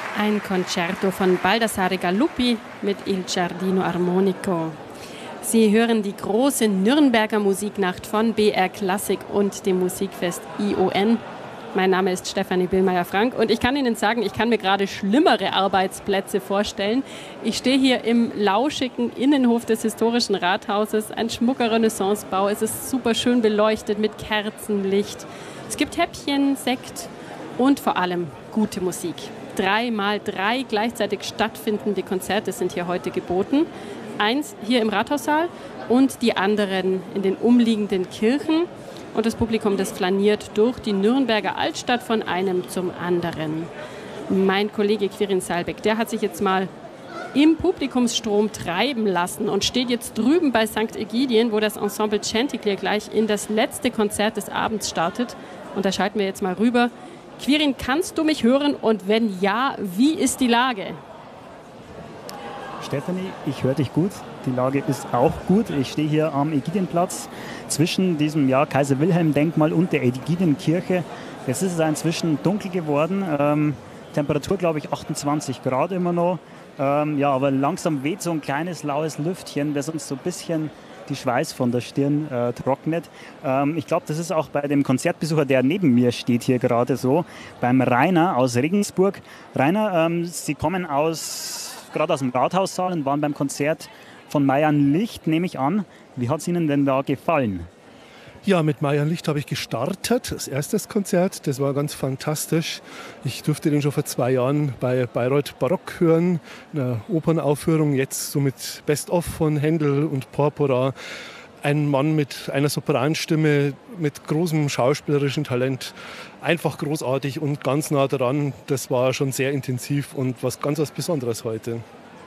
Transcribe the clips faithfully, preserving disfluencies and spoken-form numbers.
Ein Concerto von Baldassare Galuppi mit Il Giardino Armonico. Sie hören die große Nürnberger Musiknacht von B R Klassik und dem Musikfest I O N. Mein Name ist Stefanie Billmeier-Frank und ich kann Ihnen sagen, ich kann mir gerade schlimmere Arbeitsplätze vorstellen. Ich stehe hier im lauschigen Innenhof des historischen Rathauses, ein schmucker Renaissancebau. Es ist super schön beleuchtet mit Kerzenlicht. Es gibt Häppchen, Sekt und vor allem gute Musik. Drei mal drei gleichzeitig stattfindende Konzerte sind hier heute geboten. Eins hier im Rathaussaal und die anderen in den umliegenden Kirchen. Und das Publikum, das flaniert durch die Nürnberger Altstadt von einem zum anderen. Mein Kollege Quirin Saalbeck, der hat sich jetzt mal im Publikumsstrom treiben lassen und steht jetzt drüben bei Sankt Ägidien, wo das Ensemble Chanticleer gleich in das letzte Konzert des Abends startet. Und da schalten wir jetzt mal rüber. Quirin, kannst du mich hören? Und wenn ja, wie ist die Lage? Stefanie, ich höre dich gut. Die Lage ist auch gut. Ich stehe hier am Ägidienplatz zwischen diesem ja, Kaiser-Wilhelm-Denkmal und der Ägidienkirche. Jetzt ist es inzwischen dunkel geworden. Ähm, Temperatur, glaube ich, achtundzwanzig Grad immer noch. Ähm, ja, aber langsam weht so ein kleines laues Lüftchen, das uns so ein bisschen die Schweiß von der Stirn äh, trocknet. Ähm, ich glaube, das ist auch bei dem Konzertbesucher, der neben mir steht hier gerade so, beim Rainer aus Regensburg. Rainer, ähm, Sie kommen aus, gerade aus dem Rathaussaal und waren beim Konzert von Marian Licht, nehme ich an. Wie hat es Ihnen denn da gefallen? Ja, mit Marian Licht habe ich gestartet, das erste Konzert. Das war ganz fantastisch. Ich durfte den schon vor zwei Jahren bei Bayreuth Barock hören, einer Opernaufführung, jetzt so mit Best-of von Händel und Porpora. Ein Mann mit einer Sopranstimme, mit großem schauspielerischen Talent. Einfach großartig und ganz nah dran. Das war schon sehr intensiv und was ganz was Besonderes heute.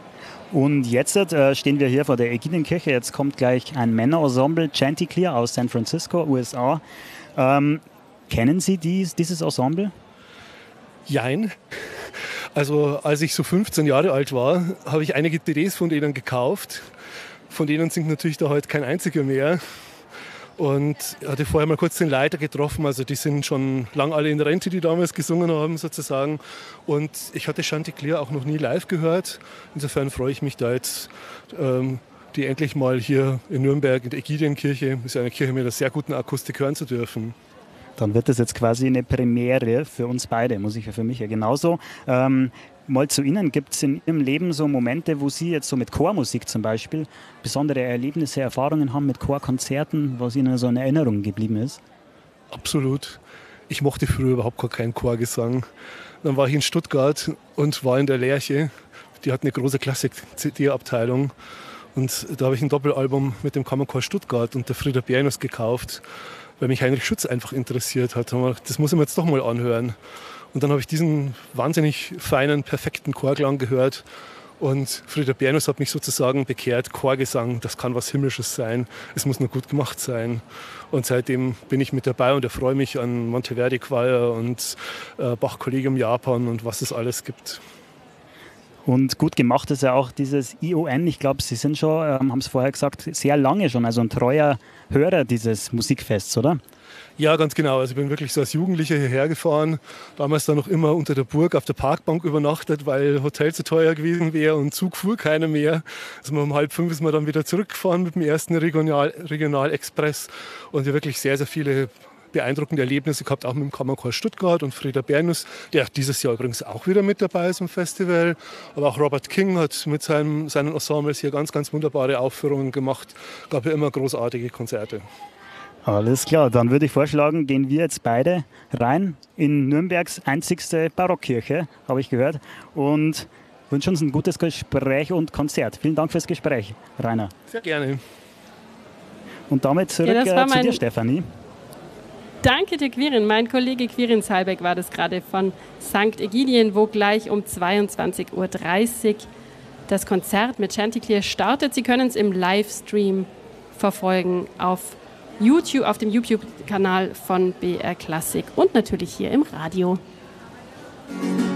Und jetzt äh, stehen wir hier vor der Ägidienkirche. Jetzt kommt gleich ein Männerensemble, Chanticleer aus San Francisco, U S A. Ähm, kennen Sie dies, dieses Ensemble? Jein. Also als ich so fünfzehn Jahre alt war, habe ich einige C Ds von denen gekauft. Von denen singt natürlich da heute kein einziger mehr. Und hatte vorher mal kurz den Leiter getroffen, also die sind schon lang alle in Rente, die damals gesungen haben sozusagen. Und ich hatte Chanticleer auch noch nie live gehört. Insofern freue ich mich da jetzt, ähm, die endlich mal hier in Nürnberg in der Ägidienkirche, das ist ja eine Kirche mit einer sehr guten Akustik, hören zu dürfen. Dann wird das jetzt quasi eine Premiere für uns beide, muss ich ja für mich ja genauso. Ähm, mal zu Ihnen, gibt es in Ihrem Leben so Momente, wo Sie jetzt so mit Chormusik zum Beispiel besondere Erlebnisse, Erfahrungen haben mit Chorkonzerten, was Ihnen so in Erinnerung geblieben ist? Absolut. Ich mochte früher überhaupt gar keinen Chorgesang. Dann war ich in Stuttgart und war in der Lerche. Die hat eine große Klassik-C D-Abteilung. Und da habe ich ein Doppelalbum mit dem Kammerchor Stuttgart und der Frieder Bernus gekauft, weil mich Heinrich Schütz einfach interessiert hat. Das muss ich mir jetzt doch mal anhören. Und dann habe ich diesen wahnsinnig feinen, perfekten Chorklang gehört. Und Frieder Bernus hat mich sozusagen bekehrt. Chorgesang, das kann was Himmlisches sein. Es muss nur gut gemacht sein. Und seitdem bin ich mit dabei und erfreue mich an Monteverdi Choir und äh, Bach Collegium Japan und was es alles gibt. Und gut gemacht ist ja auch dieses I O N. Ich glaube, Sie sind schon, ähm, haben es vorher gesagt, sehr lange schon, also ein treuer Hörer dieses Musikfests, oder? Ja, ganz genau. Also ich bin wirklich so als Jugendlicher hierher gefahren. Damals dann noch immer unter der Burg auf der Parkbank übernachtet, weil Hotel zu teuer gewesen wäre und Zug fuhr keiner mehr. Also um halb fünf ist man dann wieder zurückgefahren mit dem ersten Regional, Regionalexpress. Und wir wirklich sehr, sehr viele beeindruckende Erlebnisse gehabt, auch mit dem Kammerchor Stuttgart und Frieder Bernus, der dieses Jahr übrigens auch wieder mit dabei ist im Festival. Aber auch Robert King hat mit seinem, seinen Ensembles hier ganz, ganz wunderbare Aufführungen gemacht. Gab ja immer großartige Konzerte. Alles klar, dann würde ich vorschlagen, gehen wir jetzt beide rein in Nürnbergs einzigste Barockkirche, habe ich gehört, und wünschen uns ein gutes Gespräch und Konzert. Vielen Dank fürs Gespräch, Rainer. Sehr gerne. Und damit zurück ja, äh, zu dir, Stefanie. Danke dir, Quirin. Mein Kollege Quirin Saalbeck war das gerade von Sankt Ägidien, wo gleich um zweiundzwanzig Uhr dreißig das Konzert mit Chanticleer startet. Sie können es im Livestream verfolgen auf YouTube, auf dem YouTube-Kanal von B R Klassik und natürlich hier im Radio.